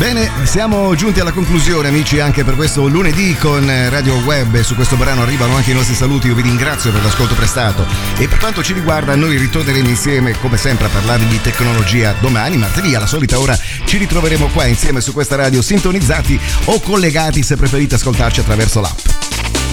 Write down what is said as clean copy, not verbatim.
Bene, siamo giunti alla conclusione, amici, anche per questo lunedì con Radio Web. Su questo brano arrivano anche i nostri saluti. Io vi ringrazio per l'ascolto prestato e per quanto ci riguarda noi ritorneremo insieme come sempre a parlare di tecnologia domani, martedì alla solita ora ci ritroveremo qua insieme su questa radio, sintonizzati o collegati se preferite ascoltarci attraverso l'app.